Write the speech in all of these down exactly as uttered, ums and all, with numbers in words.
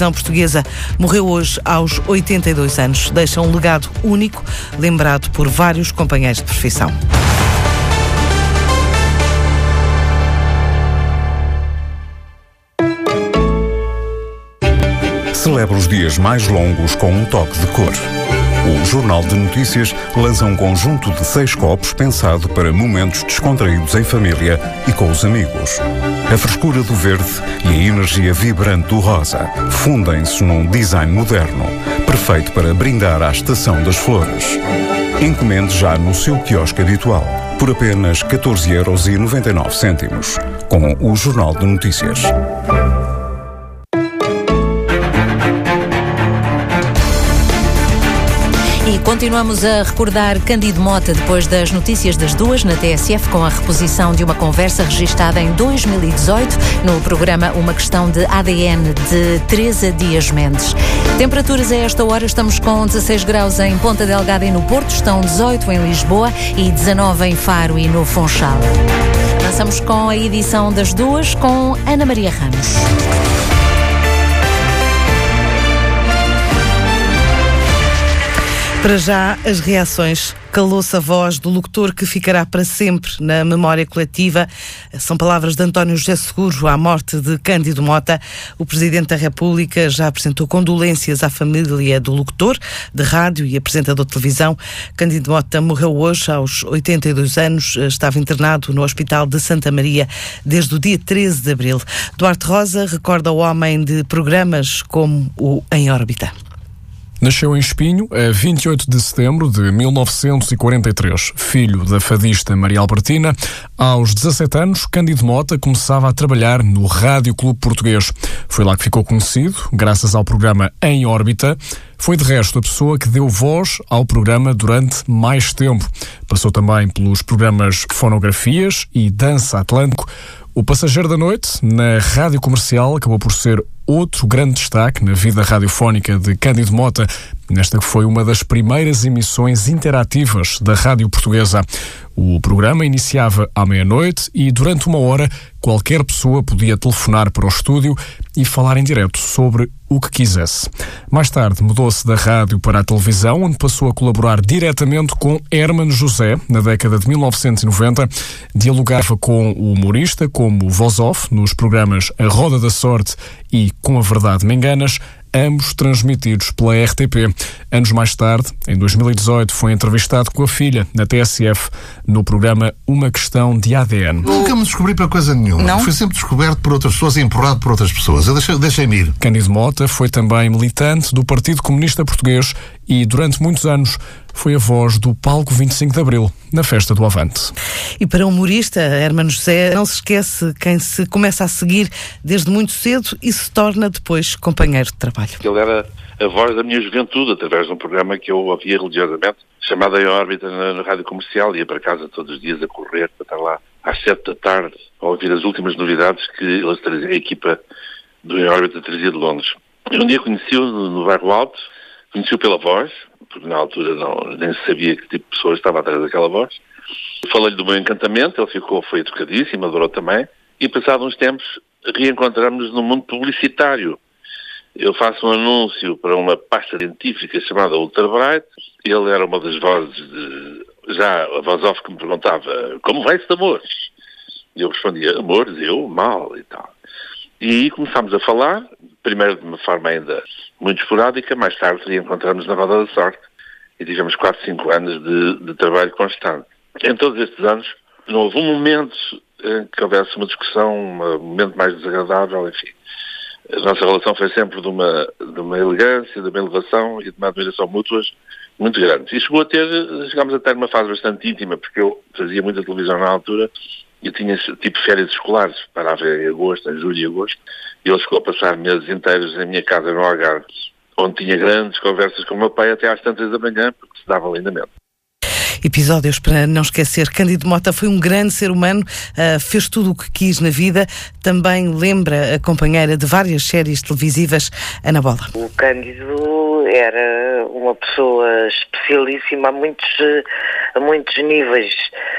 A portuguesa morreu hoje aos oitenta e dois anos. Deixa um legado único, lembrado por vários companheiros de profissão. Celebra os dias mais longos com um toque de cor. O Jornal de Notícias lança um conjunto de seis copos pensado para momentos descontraídos em família e com os amigos. A frescura do verde e a energia vibrante do rosa fundem-se num design moderno, perfeito para brindar à estação das flores. Encomende já no seu quiosque habitual, por apenas catorze euros e noventa e nove cêntimos, com o Jornal de Notícias. E continuamos a recordar Cândido Mota depois das notícias das duas na T S F, com a reposição de uma conversa registada em dois mil e dezoito no programa Uma Questão de A D N de Teresa Dias Mendes. Temperaturas a esta hora, estamos com dezasseis graus em Ponta Delgada e no Porto, estão dezoito em Lisboa e dezanove em Faro e no Funchal. Avançamos com a edição das duas com Ana Maria Ramos. Para já, as reações. Calou-se a voz do locutor que ficará para sempre na memória coletiva. São palavras de António José Seguro à morte de Cândido Mota. O Presidente da República já apresentou condolências à família do locutor de rádio e apresentador de televisão. Cândido Mota morreu hoje aos oitenta e dois anos. Estava internado no Hospital de Santa Maria desde o dia treze de abril. Duarte Rosa recorda o homem de programas como o Em Órbita. Nasceu em Espinho a vinte e oito de setembro de mil novecentos e quarenta e três. Filho da fadista Maria Albertina, aos dezassete anos, Cândido Mota começava a trabalhar no Rádio Clube Português. Foi lá que ficou conhecido, graças ao programa Em Órbita. Foi, de resto, a pessoa que deu voz ao programa durante mais tempo. Passou também pelos programas Fonografias e Dança Atlântico. O Passageiro da Noite, na Rádio Comercial, acabou por ser outro grande destaque na vida radiofónica de Cândido Mota, nesta que foi uma das primeiras emissões interativas da Rádio Portuguesa. O programa iniciava à meia-noite e, durante uma hora, qualquer pessoa podia telefonar para o estúdio e falar em direto sobre o que quisesse. Mais tarde, mudou-se da rádio para a televisão, onde passou a colaborar diretamente com Hermano José, na década de mil novecentos e noventa. Dialogava com o humorista, como voz off, nos programas A Roda da Sorte e Com a Verdade Me Enganas, ambos transmitidos pela R T P. Anos mais tarde, em dois mil e dezoito, foi entrevistado com a filha, na T S F, no programa Uma Questão de A D N. Nunca me descobri para coisa nenhuma. Não? Fui sempre descoberto por outras pessoas e empurrado por outras pessoas. Eu deixei, deixei-me ir. Cândido Mota foi também militante do Partido Comunista Português e, durante muitos anos, foi a voz do Palco vinte e cinco de Abril, na Festa do Avante. E para o humorista, Hermano José, não se esquece quem se começa a seguir desde muito cedo e se torna depois companheiro de trabalho. Ele era a voz da minha juventude, através de um programa que eu ouvia religiosamente, chamado Em Órbita, na, na Rádio Comercial. Ia para casa todos os dias a correr, para estar lá às sete da tarde, a ouvir as últimas novidades que eles traziam, a equipa do Em Órbita trazia de Londres. Eu um dia conheci-o no, no Bairro Alto, conheci-o pela voz, porque na altura não, nem se sabia que tipo de pessoa estava atrás daquela voz. Falei-lhe do meu encantamento, ele ficou, foi educadíssimo, adorou também, e passados uns tempos reencontramos-nos no mundo publicitário. Eu faço um anúncio para uma pasta científica chamada Ultrabright, ele era uma das vozes, de, já a voz off que me perguntava, como vai-se de amores? E eu respondia, amores, eu, mal e tal. E aí começámos a falar, primeiro de uma forma ainda muito esporádica, mais tarde reencontramos na Roda da Sorte e tivemos quatro, cinco anos de, de trabalho constante. Em todos estes anos não houve um momento em que houvesse uma discussão, um momento mais desagradável, enfim. A nossa relação foi sempre de uma, de uma elegância, de uma elevação e de uma admiração mútuas muito grandes. E chegou a ter, chegámos a ter uma fase bastante íntima, porque eu fazia muita televisão na altura e tinha tipo férias escolares, parava em agosto, em julho e agosto, e ele chegou a passar meses inteiros na minha casa no Algarve, onde tinha grandes conversas com o meu pai até às tantas da manhã, porque se dava lindamente. Episódios para não esquecer. Cândido Mota foi um grande ser humano, uh, fez tudo o que quis na vida. Também lembra a companheira de várias séries televisivas, Ana Bola. O Cândido era uma pessoa especialíssima a muitos, a muitos níveis.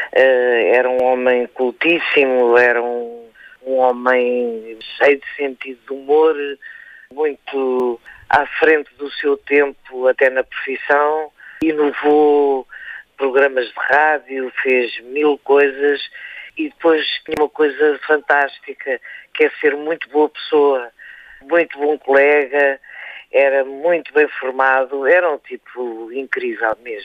Uh, era um homem cultíssimo, era um, um homem cheio de sentido de humor, muito à frente do seu tempo, até na profissão, inovou programas de rádio, fez mil coisas e depois tinha uma coisa fantástica, que é ser muito boa pessoa, muito bom colega, era muito bem formado, era um tipo incrível mesmo.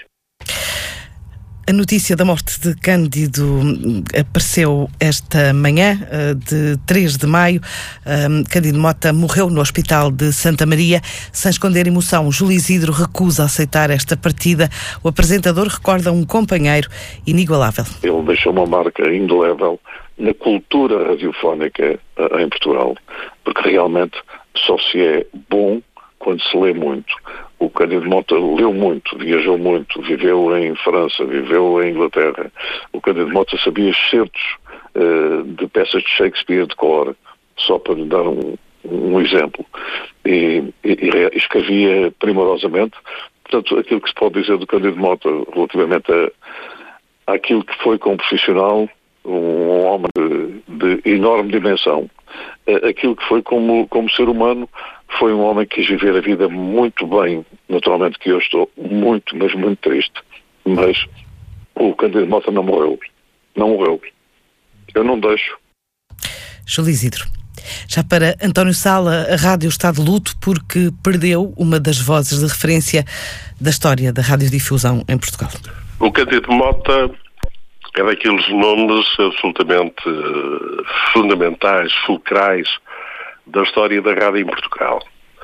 A notícia da morte de Cândido apareceu esta manhã, de três de maio. Cândido Mota morreu no Hospital de Santa Maria. Sem esconder emoção, Júlio Isidro recusa aceitar esta partida. O apresentador recorda um companheiro inigualável. Ele deixou uma marca indelével na cultura radiofónica em Portugal, porque realmente só se é bom quando se lê muito. O Cândido Mota leu muito, viajou muito, viveu em França, viveu em Inglaterra. O Cândido Mota sabia excertos uh, de peças de Shakespeare de cor, só para lhe dar um, um exemplo. E, e, e escrevia primorosamente. Portanto, aquilo que se pode dizer do Cândido Mota relativamente a, àquilo que foi como profissional, um homem de, de enorme dimensão. Aquilo que foi como, como ser humano, foi um homem que quis viver a vida muito bem. Naturalmente que eu estou muito, mas muito triste. Mas o Cândido Mota não morreu. Não morreu. Eu não deixo. Júlio Isidro. Já para António Sala, a rádio está de luto porque perdeu uma das vozes de referência da história da radiodifusão em Portugal. O Cândido Mota é daqueles nomes absolutamente uh, fundamentais, fulcrais da história da rádio em Portugal.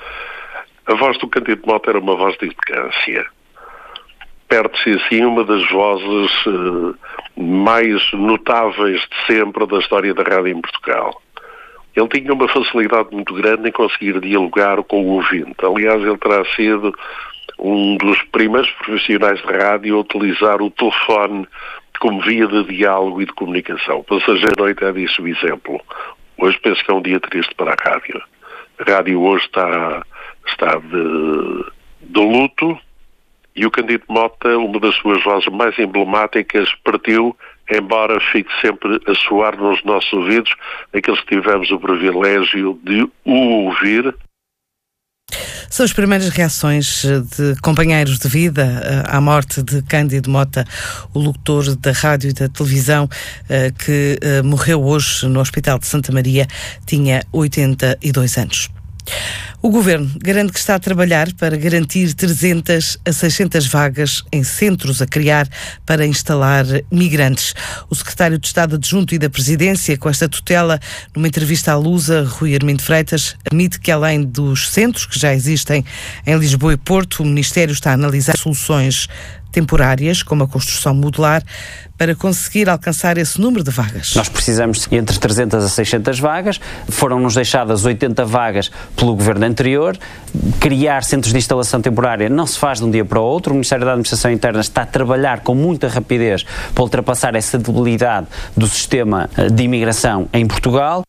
A voz do Cândido Mota era uma voz de elegância. Perde-se assim uma das vozes uh, mais notáveis de sempre da história da rádio em Portugal. Ele tinha uma facilidade muito grande em conseguir dialogar com o ouvinte. Aliás, ele terá sido um dos primeiros profissionais de rádio a utilizar o telefone como via de diálogo e de comunicação. O Passageiro Noite é disso o exemplo. Hoje penso que é um dia triste para a rádio. A rádio hoje está, está de, de luto e o Cândido Mota, uma das suas vozes mais emblemáticas, partiu, embora fique sempre a soar nos nossos ouvidos, aqueles que tivemos o privilégio de o ouvir. São as primeiras reações de companheiros de vida à morte de Cândido Mota, o locutor da rádio e da televisão, que morreu hoje no Hospital de Santa Maria, tinha oitenta e dois anos. O Governo garante que está a trabalhar para garantir trezentas a seiscentas vagas em centros a criar para instalar migrantes. O Secretário de Estado Adjunto e da Presidência, com esta tutela, numa entrevista à Lusa, Rui Armindo Freitas, admite que além dos centros que já existem em Lisboa e Porto, o Ministério está a analisar soluções temporárias, como a construção modular, para conseguir alcançar esse número de vagas. Nós precisamos entre trezentas a seiscentas vagas, foram-nos deixadas oitenta vagas pelo Governo anterior. Criar centros de instalação temporária não se faz de um dia para o outro. O Ministério da Administração Interna está a trabalhar com muita rapidez para ultrapassar essa debilidade do sistema de imigração em Portugal.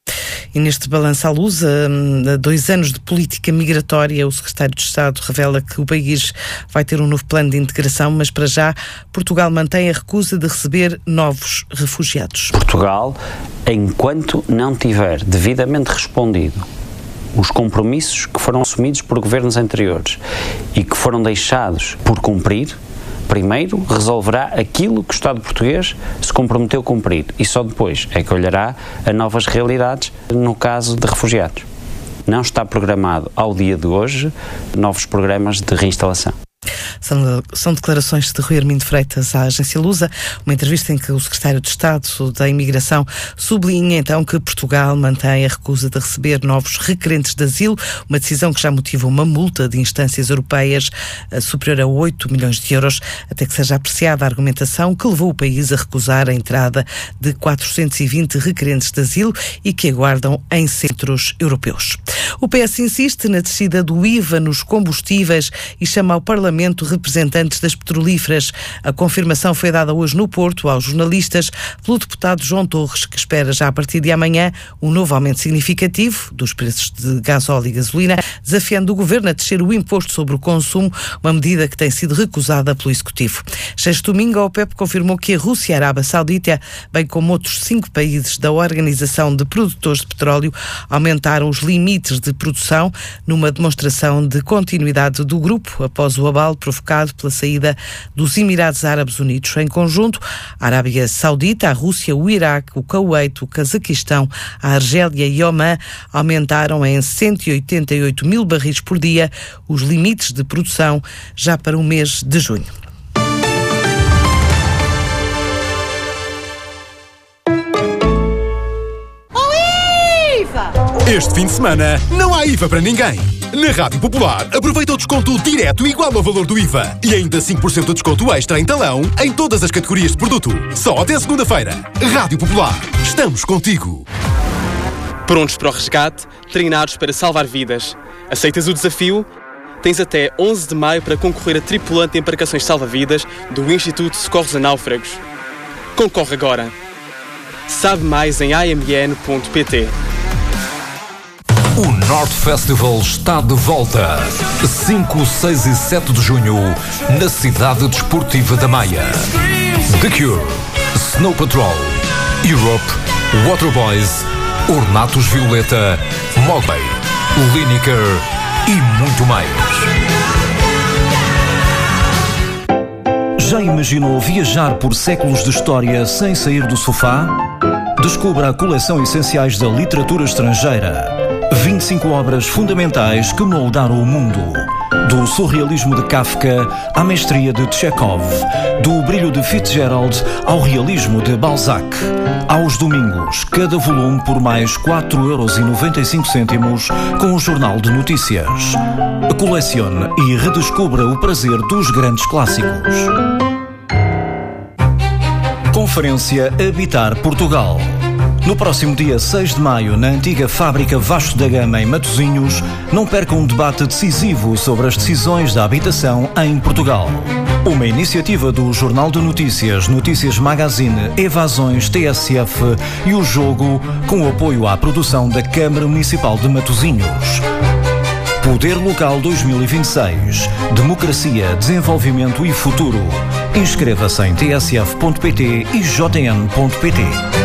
E neste balanço à luz, a dois anos de política migratória, o Secretário de Estado revela que o país vai ter um novo plano de integração, mas para já Portugal mantém a recusa de receber novos refugiados. Portugal, enquanto não tiver devidamente respondido os compromissos que foram assumidos por governos anteriores e que foram deixados por cumprir, primeiro resolverá aquilo que o Estado português se comprometeu a cumprir e só depois é que olhará a novas realidades no caso de refugiados. Não está programado ao dia de hoje novos programas de reinstalação. São, são declarações de Rui Armindo Freitas à agência Lusa, uma entrevista em que o Secretário de Estado da Imigração sublinha então que Portugal mantém a recusa de receber novos requerentes de asilo, uma decisão que já motiva uma multa de instâncias europeias superior a oito milhões de euros, até que seja apreciada a argumentação que levou o país a recusar a entrada de quatrocentos e vinte requerentes de asilo e que aguardam em centros europeus. O P S insiste na descida do I V A nos combustíveis e chama ao Parlamento enquanto representantes das petrolíferas. A confirmação foi dada hoje no Porto aos jornalistas pelo deputado João Torres, que espera já a partir de amanhã um novo aumento significativo dos preços de gasóleo e gasolina, desafiando o governo a descer o imposto sobre o consumo, uma medida que tem sido recusada pelo Executivo. Este domingo, a OPEP confirmou que a Rússia e a Arábia Saudita, bem como outros cinco países da Organização de Produtores de Petróleo, aumentaram os limites de produção numa demonstração de continuidade do grupo após o abalo provocado pela saída dos Emirados Árabes Unidos. Em conjunto, a Arábia Saudita, a Rússia, o Iraque, o Kuwait, o Cazaquistão, a Argélia e Omã aumentaram em cento e oitenta e oito mil barris por dia os limites de produção já para o mês de junho. Este fim de semana não há I V A para ninguém. Na Rádio Popular, aproveita o desconto direto igual ao valor do I V A e ainda cinco por cento de desconto extra em talão em todas as categorias de produto. Só até segunda-feira. Rádio Popular, estamos contigo. Prontos para o resgate, treinados para salvar vidas. Aceitas o desafio? Tens até onze de maio para concorrer a tripulante de embarcações salva-vidas do Instituto de Socorros a Náufragos. Concorre agora. Sabe mais em a m n ponto p t. O North Festival está de volta. cinco, seis e sete de junho, na cidade desportiva da Maia. The Cure, Snow Patrol, Europe, Waterboys, Ornatos Violeta, Motley, Lineker e muito mais. Já imaginou viajar por séculos de história sem sair do sofá? Descubra a coleção Essenciais da Literatura Estrangeira. vinte e cinco obras fundamentais que moldaram o mundo. Do surrealismo de Kafka à mestria de Chekhov. Do brilho de Fitzgerald ao realismo de Balzac. Aos domingos, cada volume por mais quatro euros e noventa e cinco cêntimos com o Jornal de Notícias. Colecione e redescubra o prazer dos grandes clássicos. Conferência Habitar Portugal. No próximo dia seis de maio, na antiga fábrica Vasco da Gama, em Matosinhos, não perca um debate decisivo sobre as decisões da habitação em Portugal. Uma iniciativa do Jornal de Notícias, Notícias Magazine, Evasões, T S F e o Jogo, com o apoio à produção da Câmara Municipal de Matosinhos. Poder Local dois mil e vinte e seis. Democracia, desenvolvimento e futuro. Inscreva-se em t s f ponto p t e j n ponto p t.